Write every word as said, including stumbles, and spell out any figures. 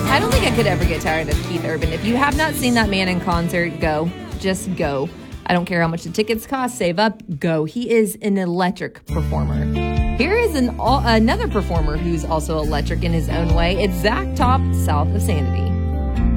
I don't think I could ever get tired of Keith Urban. If you have not seen that man in concert, go. Just go. I don't care how much the tickets cost. Save up. Go. He is an electric performer. Here is an another performer who's also electric in his own way. It's Zach Top, South of Sanity.